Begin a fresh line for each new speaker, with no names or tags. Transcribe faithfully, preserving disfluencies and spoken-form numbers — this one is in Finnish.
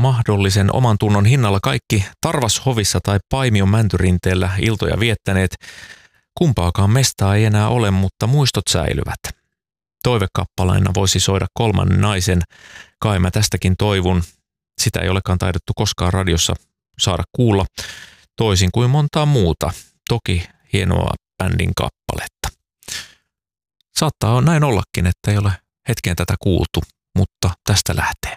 mahdollisen oman tunnon hinnalla kaikki Tarvashovissa tai Paimion Mäntyrinteellä iltoja viettäneet. Kumpaakaan mestaa ei enää ole, mutta muistot säilyvät. Toivekappaleina voisi soida Kolmannen naisen, kai mä tästäkin toivun. Sitä ei olekaan taidettu koskaan radiossa saada kuulla, toisin kuin montaa muuta. Toki hienoa bändin kappaletta. Saattaa näin ollakin, että ei ole hetken tätä kuultu, mutta tästä lähtee.